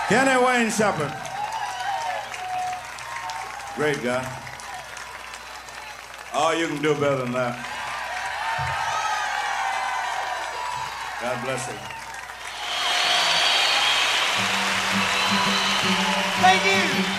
Kenny Wayne Shepherd. Great guy. Oh, you can do better than that. God bless you. Thank you.